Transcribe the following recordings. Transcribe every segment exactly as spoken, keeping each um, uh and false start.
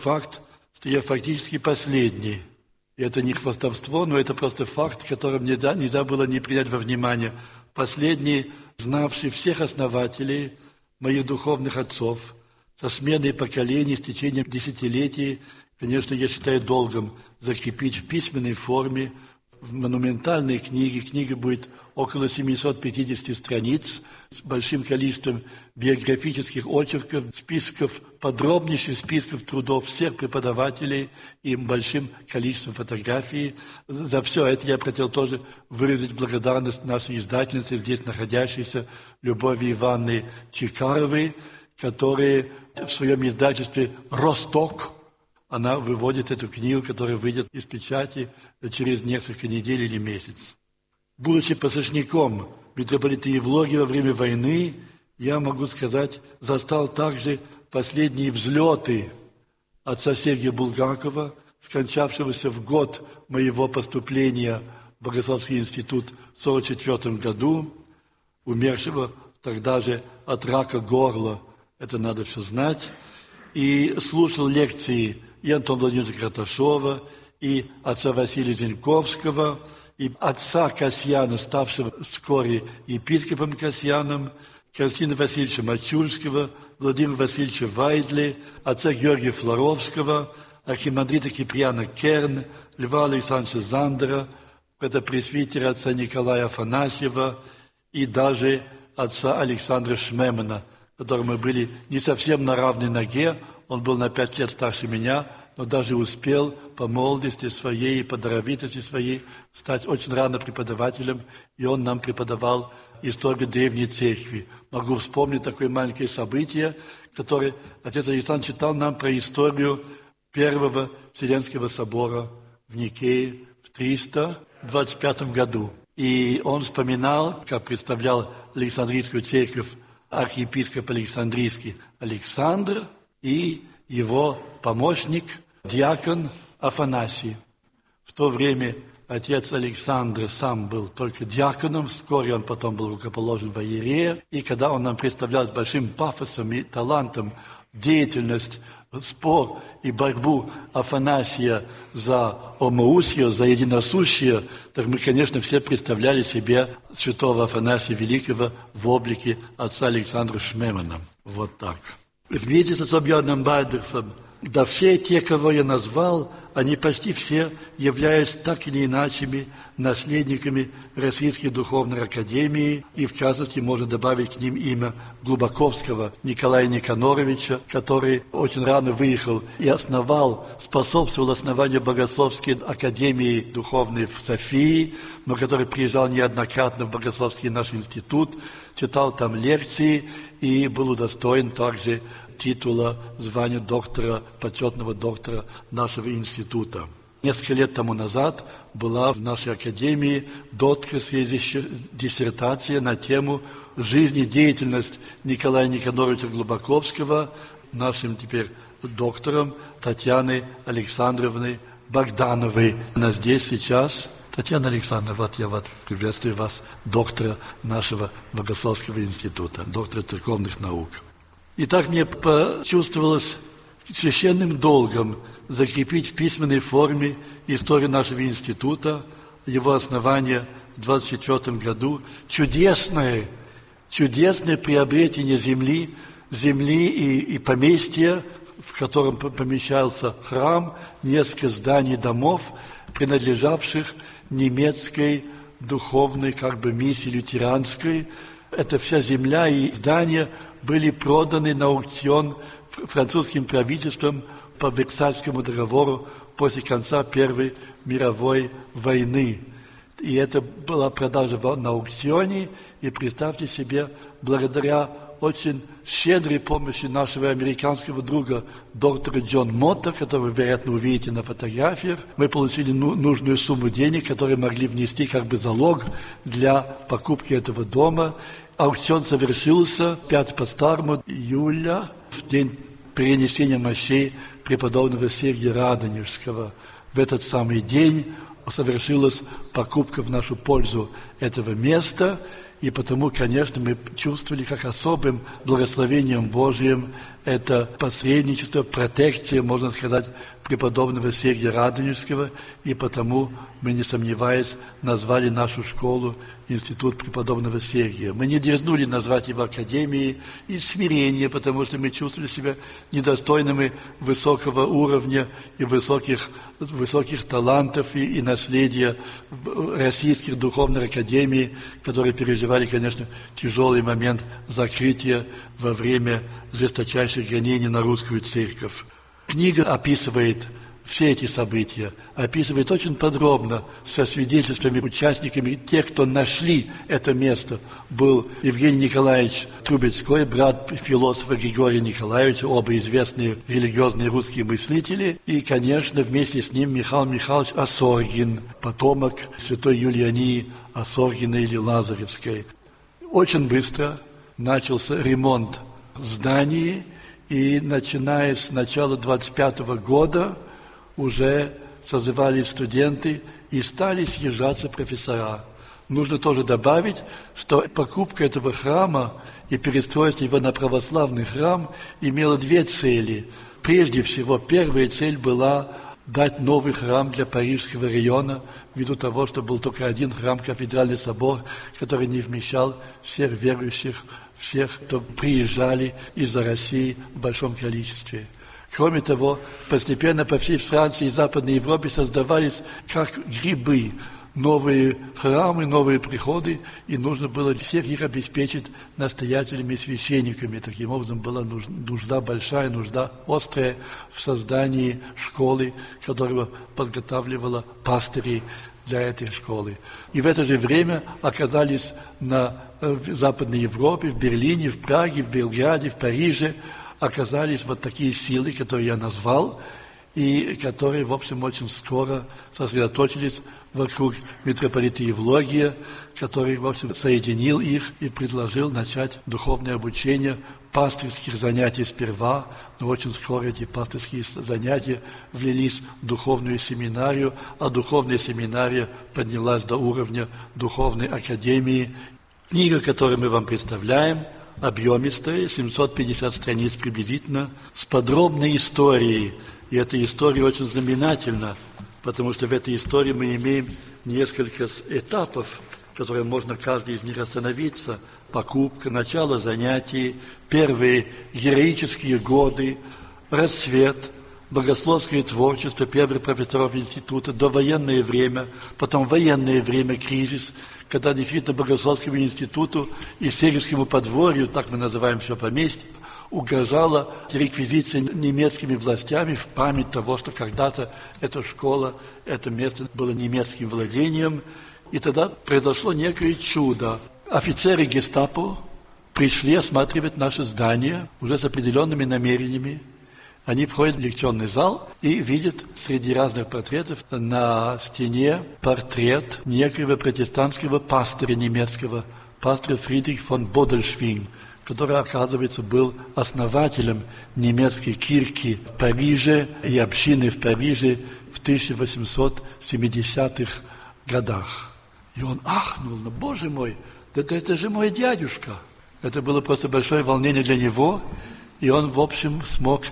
факт, что я фактически последний. И это не хвастовство, но это просто факт, который нельзя, нельзя было не принять во внимание. Последний, знавший всех основателей, моих духовных отцов, со сменой поколений, с течением десятилетий, конечно, я считаю долгом закрепить в письменной форме, в монументальной книге. Книга будет около семьсот пятьдесят страниц с большим количеством биографических очерков, списков, подробнейших списков трудов всех преподавателей и большим количеством фотографий. За все это я хотел тоже выразить благодарность нашей издательнице, здесь находящейся Любови Ивановны Чикаровой, которая в своем издательстве «Росток», она выводит эту книгу, которая выйдет из печати через несколько недель или месяц. Будучи послушником митрополита Евлогия во время войны, я могу сказать, застал также последние взлеты отца Сергия Булгакова, скончавшегося в год моего поступления в Богословский институт в сорок четвёртом году, умершего тогда же от рака горла, это надо все знать, и слушал лекции и Антона Владимировича Краташова, и отца Василия Зиньковского, и отца Касьяна, ставшего вскоре епископом Касьяном, Константина Васильевича Мачульского, Владимира Васильевича Вайдли, отца Георгия Флоровского, архимандрита Киприана Керн, Льва Александровича Зандера, это пресвитера отца Николая Афанасьева и даже отца Александра Шмемана, которым мы были не совсем на равной ноге. Он был на пять лет старше меня, но даже успел по молодости своей и по даровитости своей стать очень рано преподавателем, и он нам преподавал историю Древней Церкви. Могу вспомнить такое маленькое событие, которое отец Александр читал нам про историю Первого Вселенского собора в Никее в триста двадцать пятом году. И он вспоминал, как представлял Александрийскую церковь архиепископ Александрийский Александр и его помощник, диакон Афанасий. В то время отец Александр сам был только диаконом, вскоре он потом был рукоположен во иерея, и когда он нам представлял с большим пафосом и талантом деятельность, спор и борьбу Афанасия за омоусие, за единосущее, так мы, конечно, все представляли себе святого Афанасия Великого в облике отца Александра Шмемана. Вот так. Вместе с отцом Иоанном Байдерфом, да все те, кого я назвал, они почти все являются так или иначе наследниками Российской Духовной Академии, и в частности можно добавить к ним имя Глубоковского Николая Никаноровича, который очень рано выехал и основал, способствовал основанию Богословской Академии Духовной в Софии, но который приезжал неоднократно в Богословский наш институт, читал там лекции и был удостоен также титула, звания доктора, почетного доктора нашего института. Несколько лет тому назад была в нашей академии докторская диссертация на тему «Жизнедеятельность Николая Никаноровича Глубоковского», нашим теперь доктором Татьяны Александровны Богдановой. Она здесь сейчас. Татьяна Александровна, вот я вот приветствую вас, доктора нашего Богословского института, доктора церковных наук. И так мне почувствовалось священным долгом закрепить в письменной форме историю нашего института, его основания в двадцать четвёртом году, чудесное, чудесное приобретение земли, земли и, и поместья, в котором помещался храм, несколько зданий, домов, принадлежавших немецкой духовной как бы миссии лютеранской. Эта вся земля и здания были проданы на аукцион французским правительством по Версальскому договору после конца Первой мировой войны. И это была продажа на аукционе, и представьте себе, благодаря очень щедрой помощи нашего американского друга доктора Джон Мотта, которого вы, вероятно, увидите на фотографиях, мы получили ну, нужную сумму денег, которые могли внести как бы залог для покупки этого дома. Аукцион совершился пятого по старому июля, в день перенесения мощей преподобного Сергия Радонежского. В этот самый день совершилась покупка в нашу пользу этого места, и потому, конечно, мы чувствовали как особым благословением Божьим это посредничество, протекция, можно сказать, преподобного Сергия Радонежского, и потому мы, не сомневаясь, назвали нашу школу Институт преподобного Сергия. Мы не дерзнули назвать его академией из смирения, потому что мы чувствовали себя недостойными высокого уровня и высоких, высоких талантов и, и наследия российских духовных академий, которые переживали, конечно, тяжелый момент закрытия во время жесточайших гонений на русскую церковь. Книга описывает все эти события, описывает очень подробно, со свидетельствами участниками, тех, кто нашли это место. Был Евгений Николаевич Трубецкой, брат философа Григория Николаевича, оба известные религиозные русские мыслители, и, конечно, вместе с ним Михаил Михайлович Осоргин, потомок святой Юлиании Осоргиной или Лазаревской. Очень быстро начался ремонт зданий, и начиная с начала двадцать пятого года уже созывали студенты и стали съезжаться профессора. Нужно тоже добавить, что покупка этого храма и перестройство его на православный храм имела две цели. Прежде всего, первая цель была дать новый храм для Парижского района, ввиду того, что был только один храм, кафедральный собор, который не вмещал всех верующих, всех, кто приезжали из-за России в большом количестве. Кроме того, постепенно по всей Франции и Западной Европе создавались как грибы новые храмы, новые приходы, и нужно было всех их обеспечить настоятелями и священниками. Таким образом, была нужда большая, нужда острая в создании школы, которая подготавливала пастырей для этой школы. И в это же время оказались на, в Западной Европе, в Берлине, в Праге, в Белграде, в Париже, оказались вот такие силы, которые я назвал, и которые, в общем, очень скоро сосредоточились вокруг митрополита Евлогия, который, в общем, соединил их и предложил начать духовное обучение пастырских занятий сперва, но очень скоро эти пастырские занятия влились в духовную семинарию, а духовная семинария поднялась до уровня духовной академии. Книга, которую мы вам представляем, объемистая, семьсот пятьдесят страниц приблизительно, с подробной историей. И эта история очень знаменательна, потому что в этой истории мы имеем несколько этапов, в которые можно каждый из них остановиться. Покупка, начало занятий, первые героические годы, расцвет, богословское творчество первых профессоров института, довоенное время, потом военное время, кризис, когда действительно Богословскому институту и Сергиевскому подворью, так мы называем все поместье, угрожала реквизиция немецкими властями в память того, что когда-то эта школа, это место было немецким владением. И тогда произошло некое чудо. Офицеры гестапо пришли осматривать наше здание уже с определенными намерениями. Они входят в лекционный зал и видят среди разных портретов на стене портрет некоего протестантского пастыря немецкого, пастыря Фридрих фон Бодельшвинг, который, оказывается, был основателем немецкой кирки в Париже и общины в Париже в тысяча восемьсот семидесятых годах. И он ахнул: ну, Боже мой, это, это же мой дядюшка. Это было просто большое волнение для него, и он, в общем, смог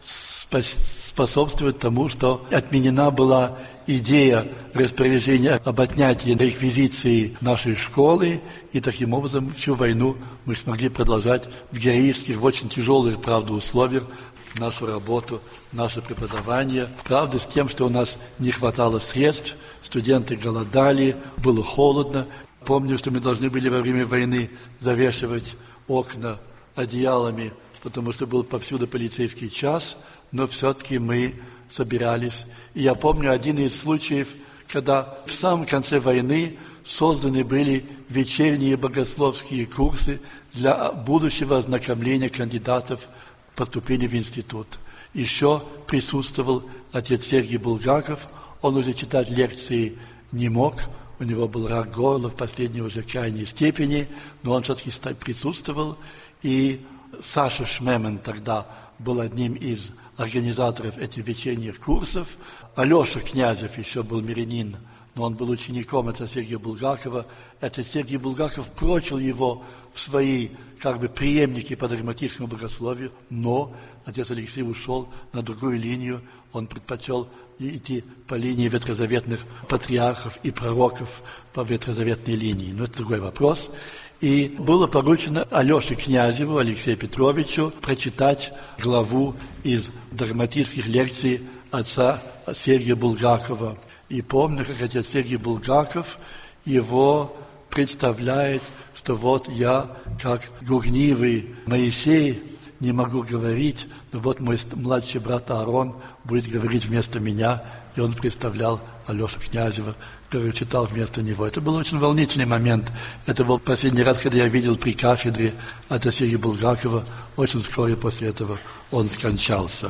способствовать тому, что отменена была идея распоряжения об отнятии реквизиции нашей школы, и таким образом всю войну мы смогли продолжать в героических, в очень тяжелых, правда, условиях нашу работу, наше преподавание. Правда, с тем, что у нас не хватало средств, студенты голодали, было холодно. Помню, что мы должны были во время войны завешивать окна одеялами, потому что был повсюду полицейский час, но все-таки мы собирались. И я помню один из случаев, когда в самом конце войны созданы были вечерние богословские курсы для будущего ознакомления кандидатов поступления в институт. Еще присутствовал отец Сергий Булгаков, он уже читать лекции не мог, у него был рак горла в последней уже крайней степени, но он все-таки присутствовал, и Саша Шмемен тогда был одним из организаторов этих вечерних курсов. Алеша Князев еще был мирянин но он был учеником отца Сергия Булгакова. Отец Сергий Булгаков прочил его в свои как бы преемники по догматическому богословию, но отец Алексей ушел на другую линию, он предпочел идти по линии ветхозаветных патриархов и пророков по ветхозаветной линии. Но это другой вопрос. И было поручено Алёше Князеву, Алексею Петровичу, прочитать главу из догматических лекций отца Сергия Булгакова. И помню, как отец Сергий Булгаков его представляет, что вот я, как гугнивый Моисей, не могу говорить, но вот мой младший брат Аарон будет говорить вместо меня, и он представлял Алёшу Князева, который читал вместо него. Это был очень волнительный момент. Это был последний раз, когда я видел при кафедре отца Сергия Булгакова. Очень вскоре после этого он скончался.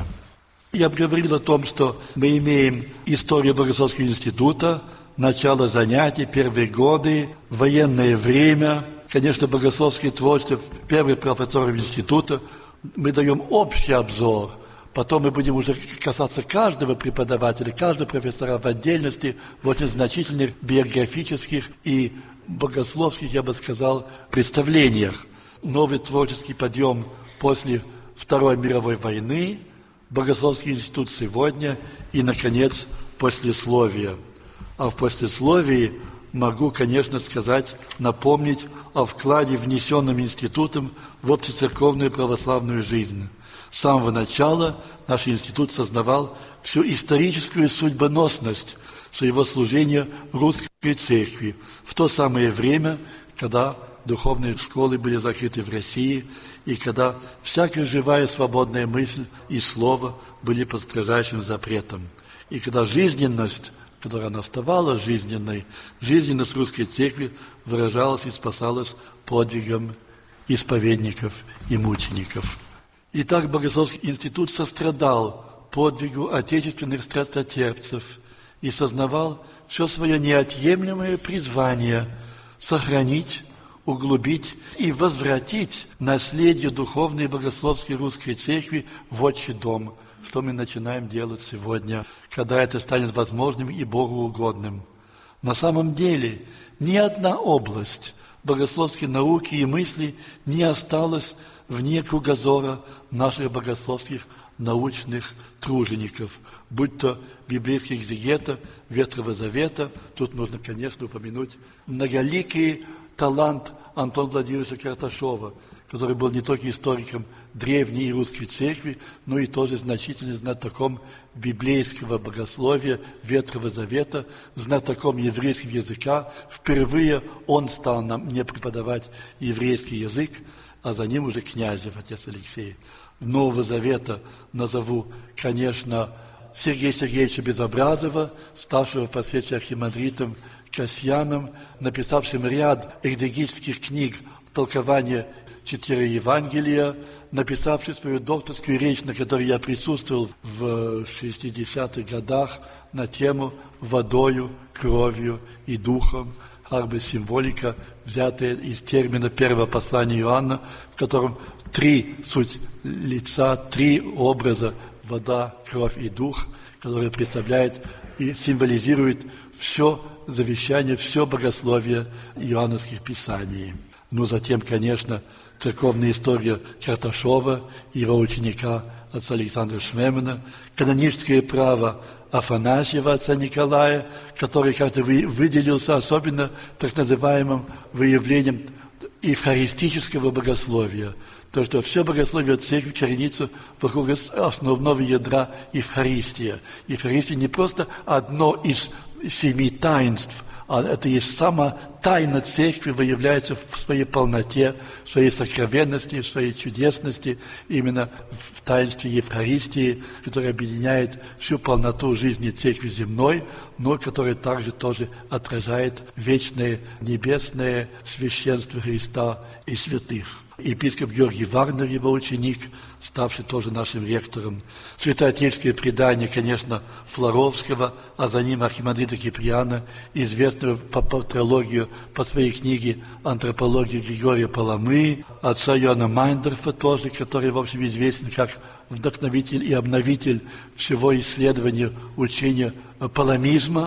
Я говорил о том, что мы имеем историю Богословского института, начало занятий, первые годы, военное время. Конечно, богословское творчество, первые профессоры института. Мы даем общий обзор. Потом мы будем уже касаться каждого преподавателя, каждого профессора в отдельности, в очень значительных биографических и богословских, я бы сказал, представлениях. Новый творческий подъем после Второй мировой войны, Богословский институт сегодня и, наконец, послесловие. А в послесловии могу, конечно, сказать, напомнить о вкладе, внесенном институтом в общецерковную православную жизнь. С самого начала наш институт сознавал всю историческую судьбоносность своего служения русской церкви в то самое время, когда духовные школы были закрыты в России, и когда всякая живая свободная мысль и слово были под строжайшим запретом. И когда жизненность, которая она оставалась жизненной, жизненность русской церкви выражалась и спасалась подвигом исповедников и мучеников. Итак, Богословский институт сострадал подвигу отечественных страстотерпцев и сознавал все свое неотъемлемое призвание сохранить, углубить и возвратить наследие духовной и богословской русской церкви в отчий дом, что мы начинаем делать сегодня, когда это станет возможным и богоугодным. На самом деле ни одна область богословской науки и мысли не осталась вне кругозора наших богословских научных тружеников, будь то библейский экзегета, Ветхого Завета. Тут нужно, конечно, упомянуть многоликий талант Антона Владимировича Карташова, который был не только историком древней русской церкви, но и тоже значительным знатоком библейского богословия, Ветхого Завета, знатоком еврейского языка. Впервые он стал нам мне преподавать еврейский язык, а за ним уже Князев, отец Алексей. Нового Завета назову, конечно, Сергея Сергеевича Безобразова, ставшего впоследствии архимандритом Касьяном, написавшим ряд экзегетических книг толкования четыре Евангелия, написавший свою докторскую речь, на которой я присутствовал в шестидесятых годах, на тему «Водою, кровью и духом», как бы символика, взятая из термина первого послания Иоанна, в котором три суть лица, три образа – вода, кровь и дух, которые представляют и символизируют все завещание, все богословие иоанновских писаний. Ну, затем, конечно, церковная история Карташова, его ученика отца Александра Шмемена, каноническое право Афанасьева, отца Николая, который как-то выделился особенно так называемым выявлением евхаристического богословия. То, что все богословие церкви коренится вокруг основного ядра Евхаристия. Евхаристия не просто одно из семи таинств, а это есть сама тайна церкви, выявляется в своей полноте, в своей сокровенности, в своей чудесности, именно в таинстве Евхаристии, которое объединяет всю полноту жизни церкви земной, но которое также тоже отражает вечное небесное священство Христа и святых. Епископ Георгий Вагнер, его ученик, ставший тоже нашим ректором. Святоотеческое предание, конечно, Флоровского, а за ним архимандрита Киприана, известного по патрологию по своей книге «Антропология Григория Паламы», отца Иоанна Майндорфа тоже, который, в общем, известен как вдохновитель и обновитель всего исследования учения паламизма.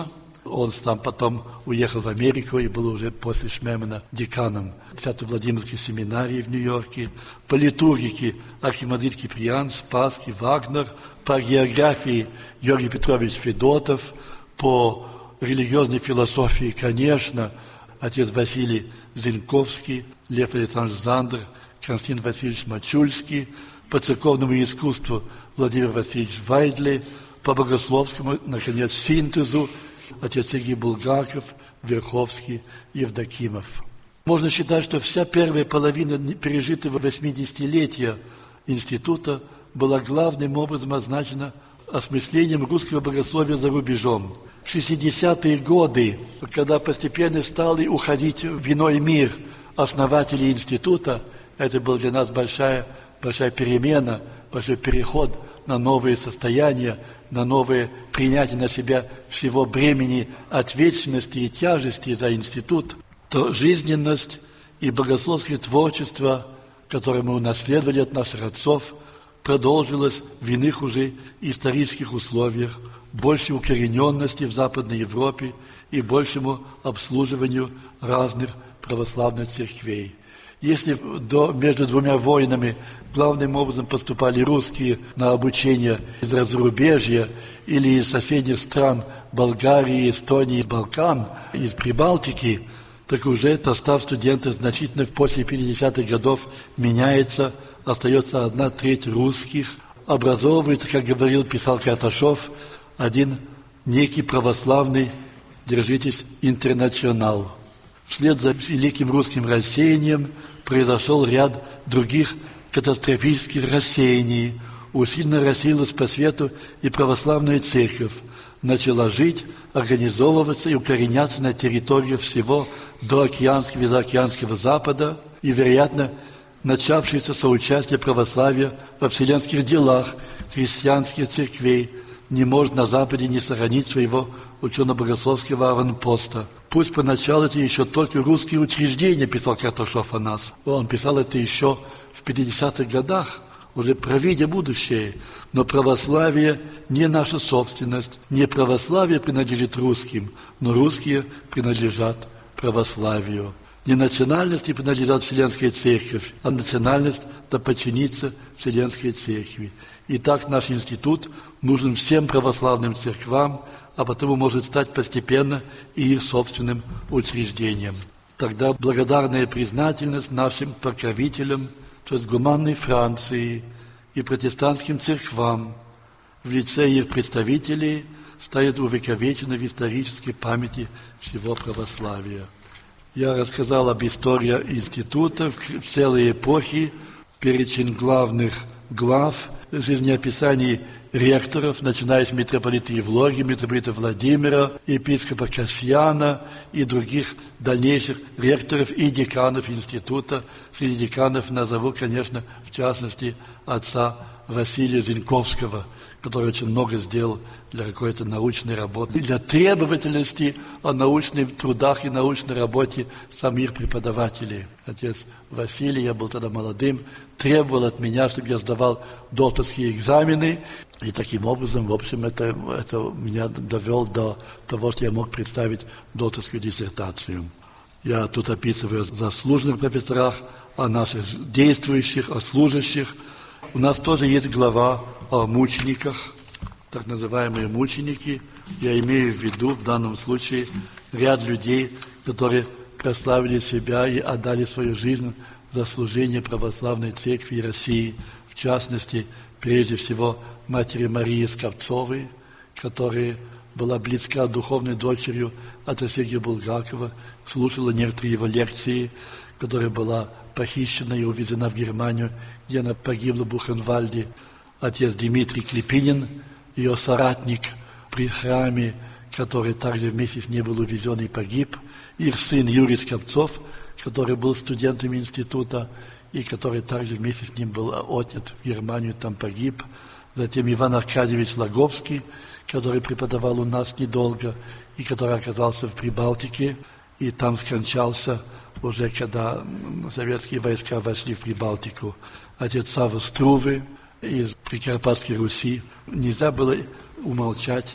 Он сам потом уехал в Америку и был уже после Шмемена деканом Святой Владимирской семинарии в Нью-Йорке. По литургике архимандрит Киприан, Спасский, Вагнер. По географии Георгий Петрович Федотов. По религиозной философии, конечно, отец Василий Зинковский, Лев Александрович Зандер, Константин Васильевич Мачульский. По церковному искусству Владимир Васильевич Вайдли. По богословскому, наконец, синтезу отец Сергей Булгаков, Верховский, Евдокимов. Можно считать, что вся первая половина пережитого восьмидесятилетия института была главным образом означена осмыслением русского богословия за рубежом. В шестидесятые годы, когда постепенно стали уходить в иной мир основатели института, это была для нас большая, большая перемена, большой переход на новые состояния, на новое принятие на себя всего бремени ответственности и тяжести за институт, то жизненность и богословское творчество, которое мы унаследовали от наших отцов, продолжилось в иных уже исторических условиях, большей укорененности в Западной Европе и большему обслуживанию разных православных церквей. Если до, между двумя войнами главным образом поступали русские на обучение из зарубежья или из соседних стран Болгарии, Эстонии, Балкан, из Прибалтики, так уже состав студентов значительно после пятидесятых годов меняется, остается одна треть русских, образовывается, как говорил, писал Карташов, один некий православный, держитесь, интернационал. Вслед за великим русским рассеянием произошел ряд других катастрофических рассеяний. Усиленно рассеялась по свету и православная церковь. Начала жить, организовываться и укореняться на территории всего доокеанского и заокеанского Запада и, вероятно, начавшееся соучастие православия во вселенских делах христианских церквей не может на Западе не сохранить своего учено-богословского аванпоста. Пусть поначалу это еще только русские учреждения, писал Карташов о нас. Он писал это еще в пятидесятых годах, уже провидя будущее. Но православие не наша собственность. Не православие принадлежит русским, но русские принадлежат православию. Не национальности принадлежат Вселенской Церкви, а национальность да подчинится Вселенской Церкви. Итак, наш институт нужен всем православным церквам, а потому может стать постепенно и их собственным учреждением. Тогда благодарная признательность нашим покровителям, то есть гуманной Франции и протестантским церквам в лице их представителей станет увековечена в исторической памяти всего православия. Я рассказал об истории института в целой эпохе, перечень главных глав, жизнеописаний ректоров, начиная с митрополита Евлогия, митрополита Владимира, епископа Касьяна и других дальнейших ректоров и деканов института. Среди деканов назову, конечно, в частности, отца Василия Зинковского, который очень много сделал для какой-то научной работы, для требовательности о научных трудах и научной работе самих преподавателей. Отец Василий, я был тогда молодым, требовал от меня, чтобы я сдавал докторские экзамены, и таким образом, в общем, это, это меня довел до того, что я мог представить докторскую диссертацию. Я тут описываю о заслуженных профессорах, о наших действующих, о служащих. У нас тоже есть глава о мучениках, так называемые мученики. Я имею в виду в данном случае ряд людей, которые прославили себя и отдали свою жизнь за служение православной церкви и России, в частности, прежде всего, матери Марии Скопцовой, которая была близка духовной дочерью отца Сергия Булгакова, слушала некоторые его лекции, которая была похищена и увезена в Германию, где она погибла в Бухенвальде. Отец Дмитрий Клепинин, ее соратник при храме, который также вместе с ней был увезен и погиб. Их сын Юрий Скопцов, который был студентом института и который также вместе с ним был отнят в Германию, там погиб. Затем Иван Аркадьевич Лаговский, который преподавал у нас недолго и который оказался в Прибалтике и там скончался уже когда советские войска вошли в Прибалтику. Отец Савва Струве из Прикарпатской Руси. Нельзя было умолчать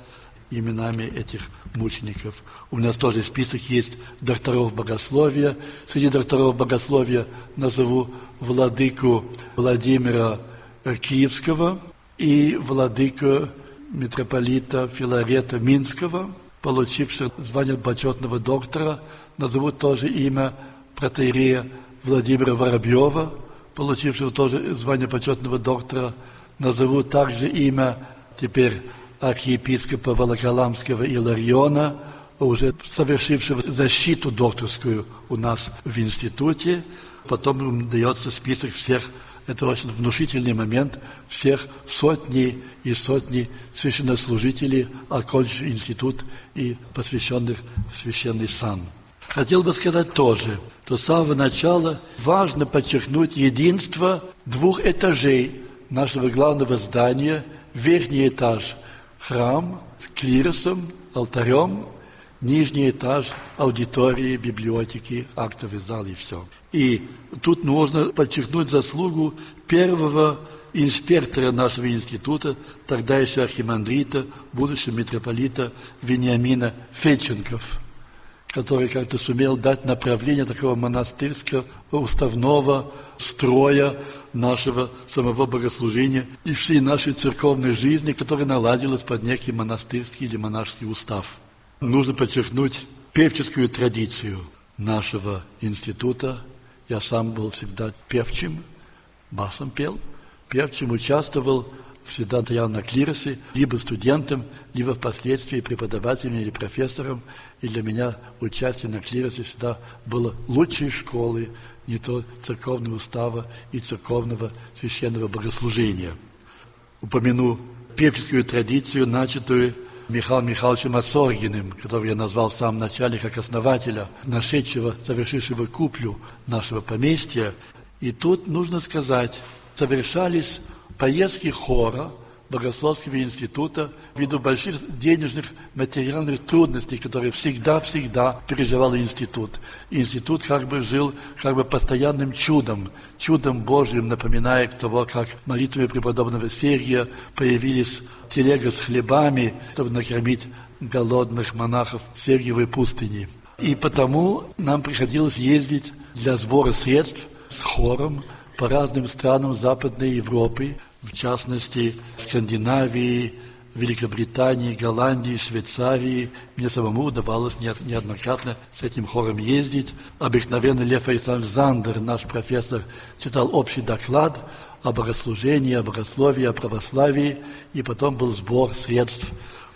именами этих мучеников. У нас тоже список есть докторов богословия. Среди докторов богословия назову владыку Владимира Киевского и владыку митрополита Филарета Минского, получившего звание почетного доктора. Назову тоже имя протоиерея Владимира Воробьева, получившего тоже звание почетного доктора. Назову также имя теперь архиепископа Волоколамского Илариона, уже совершившего защиту докторскую у нас в институте. Потом им дается список всех, это очень внушительный момент, всех сотни и сотни священнослужителей, окончивших институт и посвященных в священный сан. Хотел бы сказать тоже, что с самого начала важно подчеркнуть единство двух этажей нашего главного здания. Верхний этаж – храм с клиросом, алтарем, нижний этаж – аудитории, библиотеки, актовый зал и все. И тут нужно подчеркнуть заслугу первого инспектора нашего института, тогда еще архимандрита, будущего митрополита Вениамина Федченков, который как-то сумел дать направление такого монастырского уставного строя нашего самого богослужения и всей нашей церковной жизни, которая наладилась под некий монастырский или монашеский устав. Нужно подчеркнуть певческую традицию нашего института. Я сам был всегда певчим, басом пел, певчим участвовал, всегда стоял на клиросе, либо студентом, либо впоследствии преподавателем или профессором. И для меня участие на клиросе всегда было лучшей школой не то церковного устава и церковного священного богослужения. Упомяну певческую традицию, начатую Михаилом Михайловичем Осоргиным, которого я назвал в самом начале как основателя, нашедшего, совершившего куплю нашего поместья. И тут нужно сказать, совершались поездки хора Богословского института ввиду больших денежных материальных трудностей, которые всегда-всегда переживал институт. Институт как бы жил как бы постоянным чудом, чудом Божьим, напоминая того, как молитвами преподобного Сергия появились телега с хлебами, чтобы накормить голодных монахов в Сергиевой пустыне. И потому нам приходилось ездить для сбора средств с хором по разным странам Западной Европы, в частности, Скандинавии, Великобритании, Голландии, Швейцарии. Мне самому удавалось неоднократно с этим хором ездить. Обыкновенно Лев Александрович Зандер, наш профессор, читал общий доклад о богослужении, о богословии, о православии, и потом был сбор средств.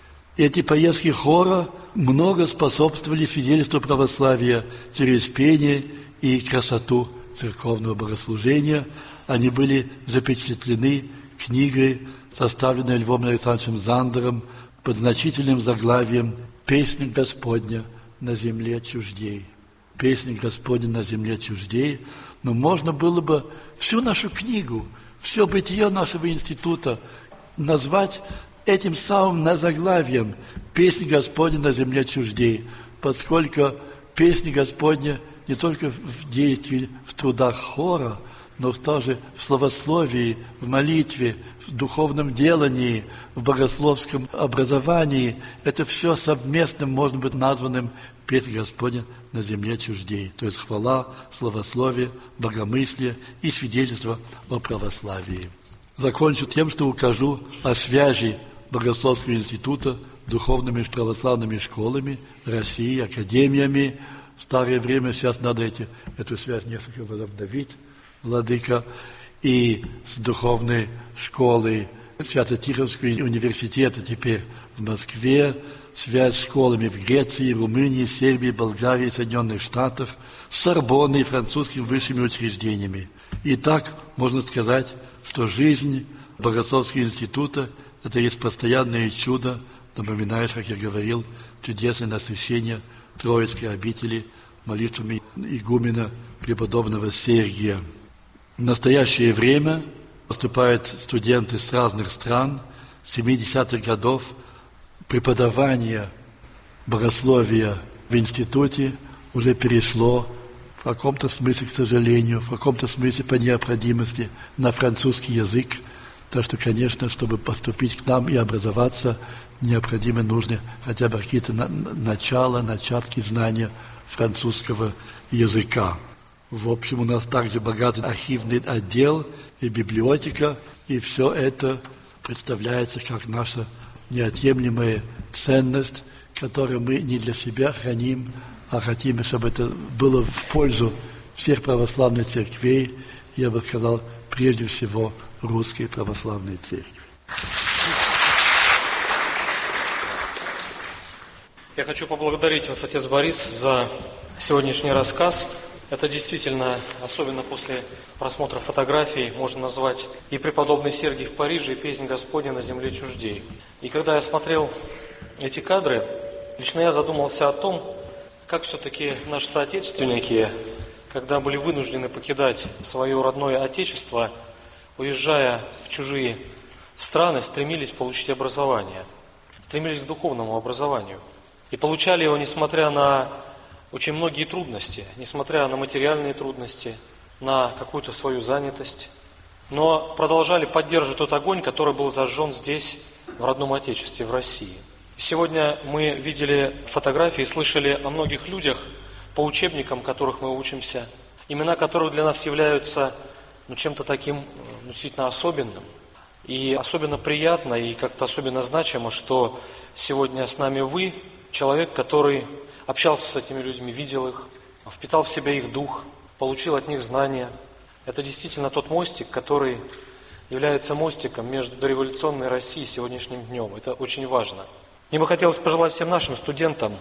Эти поездки хора много способствовали свидетельству православия через пение и красоту церковного богослужения. Они были запечатлены книгой, составленной Львом Александровичем Зандером под значительным заглавием «Песня Господня на земле чуждей». «Песня Господня на земле чуждей». Но можно было бы всю нашу книгу, все бытие нашего института назвать этим самым заглавием «Песня Господня на земле чуждей», поскольку песня Господня не только в действии, в трудах хора, но тоже в словословии, в молитве, в духовном делании, в богословском образовании. Это все совместно может быть названным «Песнь Господня на земле чуждей». То есть хвала, словословие, богомыслие и свидетельство о православии. Закончу тем, что укажу о связи Богословского института с духовными православными школами России, академиями. В старое время, сейчас надо эти, эту связь несколько возобновить, владыка, и с духовной школой Свято-Тихоновского университета теперь в Москве, связь с школами в Греции, Румынии, Сербии, Болгарии, Соединенных Штатах, с Сорбонной и французскими высшими учреждениями. И так можно сказать, что жизнь Богословского института – это есть постоянное чудо, напоминаешь, как я говорил, чудесное насыщение Троицкой обители молитвами игумена преподобного Сергия. В настоящее время поступают студенты с разных стран. С семидесятых годов преподавание богословия в институте уже перешло в каком-то смысле, к сожалению, в каком-то смысле по необходимости на французский язык. Так что, конечно, чтобы поступить к нам и образоваться, необходимо, нужны хотя бы какие-то на, начала, начатки знания французского языка. В общем, у нас также богатый архивный отдел и библиотека, и все это представляется как наша неотъемлемая ценность, которую мы не для себя храним, а хотим, чтобы это было в пользу всех православных церквей, я бы сказал, прежде всего, Русской Православной Церкви. Я хочу поблагодарить вас, отец Борис, за сегодняшний рассказ. Это действительно, особенно после просмотра фотографий, можно назвать и преподобный Сергий в Париже, и песнь Господня на земле чуждей. И когда я смотрел эти кадры, лично я задумался о том, как все-таки наши соотечественники, когда были вынуждены покидать свое родное отечество, уезжая в чужие страны, стремились получить образование, стремились к духовному образованию. И получали его, несмотря на очень многие трудности, несмотря на материальные трудности, на какую-то свою занятость, но продолжали поддерживать тот огонь, который был зажжен здесь, в родном Отечестве, в России. И сегодня мы видели фотографии, слышали о многих людях, по учебникам, которых мы учимся, имена которых для нас являются ну, чем-то таким ну, действительно особенным. И особенно приятно, и как-то особенно значимо, что сегодня с нами вы, человек, который общался с этими людьми, видел их, впитал в себя их дух, получил от них знания. Это действительно тот мостик, который является мостиком между дореволюционной Россией и сегодняшним днем. Это очень важно. Мне бы хотелось пожелать всем нашим студентам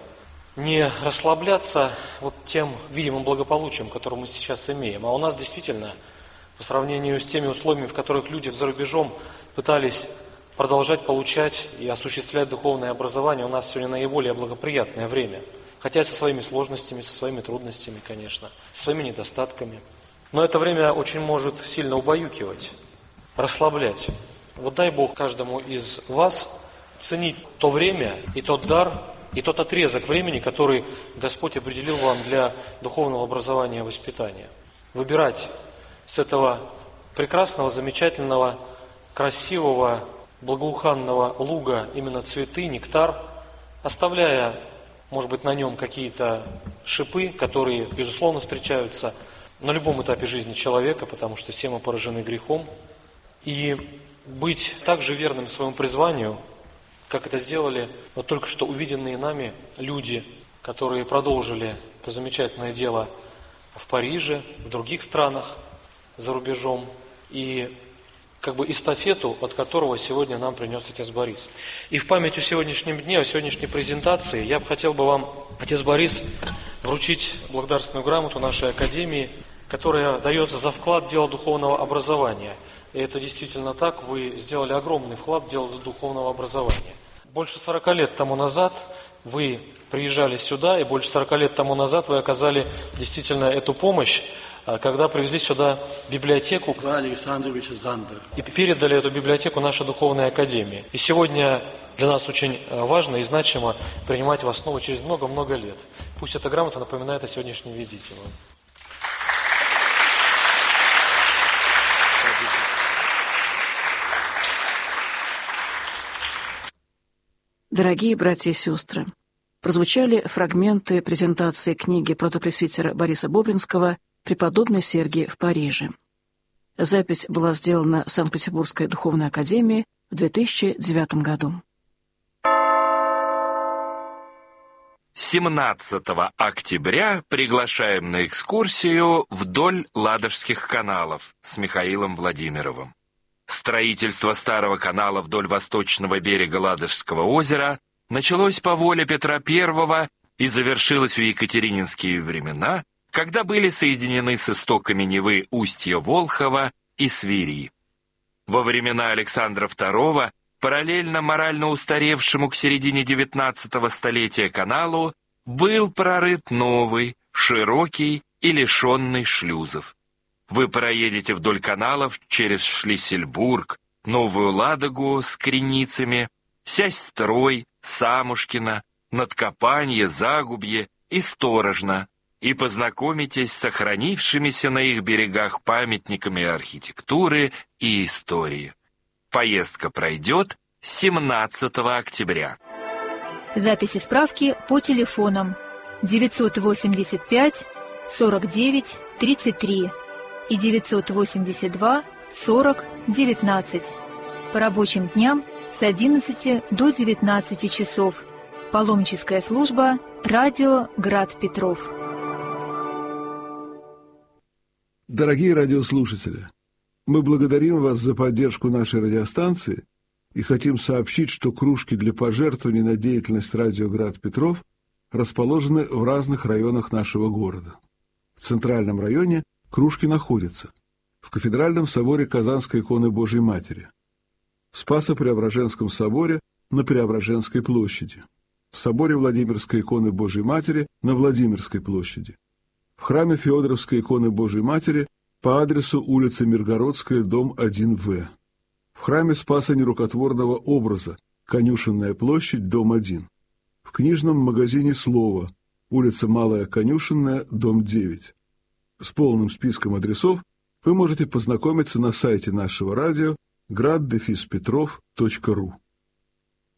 не расслабляться вот тем видимым благополучием, которое мы сейчас имеем. А у нас действительно, по сравнению с теми условиями, в которых люди за рубежом пытались продолжать получать и осуществлять духовное образование, у нас сегодня наиболее благоприятное время. Хотя со своими сложностями, со своими трудностями, конечно, со своими недостатками. Но это время очень может сильно убаюкивать, расслаблять. Вот дай Бог каждому из вас ценить то время и тот дар, и тот отрезок времени, который Господь определил вам для духовного образования и воспитания. Выбирать с этого прекрасного, замечательного, красивого, благоуханного луга именно цветы, нектар, оставляя, может быть, на нем какие-то шипы, которые, безусловно, встречаются на любом этапе жизни человека, потому что все мы поражены грехом, и быть также верным своему призванию, как это сделали вот только что увиденные нами люди, которые продолжили это замечательное дело в Париже, в других странах, за рубежом, и как бы эстафету, от которого сегодня нам принес отец Борис. И в память о сегодняшнем дне, о сегодняшней презентации, я бы хотел бы вам, отец Борис, вручить благодарственную грамоту нашей академии, которая дается за вклад в дело духовного образования. И это действительно так, вы сделали огромный вклад в дело духовного образования. Больше сорока лет тому назад вы приезжали сюда, и больше сорока лет тому назад вы оказали действительно эту помощь, когда привезли сюда библиотеку и передали эту библиотеку нашей духовной академии. И сегодня для нас очень важно и значимо принимать вас снова через много-много лет. Пусть эта грамота напоминает о сегодняшнем визите вам. Дорогие братья и сестры, прозвучали фрагменты презентации книги протопресвитера Бориса Боблинского «Преподобный Сергий в Париже». Запись была сделана в Санкт-Петербургской духовной академии в две тысячи девятом году. семнадцатого октября приглашаем на экскурсию вдоль Ладожских каналов с Михаилом Владимировым. Строительство старого канала вдоль восточного берега Ладожского озера началось по воле Петра Первого и завершилось в екатерининские времена, когда были соединены с истоками Невы устья Волхова и Свири. Во времена Александра Второго, параллельно морально устаревшему к середине девятнадцатого столетия каналу, был прорыт новый, широкий и лишенный шлюзов. Вы проедете вдоль каналов через Шлиссельбург, Новую Ладогу с Креницами, Сясь-Строй, Самушкино, Надкопанье, Загубье и Сторожно, и познакомитесь с сохранившимися на их берегах памятниками архитектуры и истории. Поездка пройдет семнадцатого октября. Записи справки по телефонам девятьсот восемьдесят пять сорок девять тридцать три и девятьсот восемьдесят два сорок девятнадцать. По рабочим дням с одиннадцати до девятнадцати часов. Паломническая служба «Радио Град Петров». Дорогие радиослушатели, мы благодарим вас за поддержку нашей радиостанции и хотим сообщить, что кружки для пожертвований на деятельность «Радио Град Петров» расположены в разных районах нашего города. В центральном районе кружки находятся в Кафедральном соборе Казанской иконы Божией Матери, в Спасо-Преображенском соборе на Преображенской площади, в соборе Владимирской иконы Божией Матери на Владимирской площади, в храме Феодоровской иконы Божией Матери по адресу улица Миргородская, дом один В, в храме Спаса Нерукотворного образа, Конюшенная площадь, дом один, в книжном магазине «Слово», улица Малая Конюшенная, дом девять. С полным списком адресов вы можете познакомиться на сайте нашего радио град дефис петров точка ру.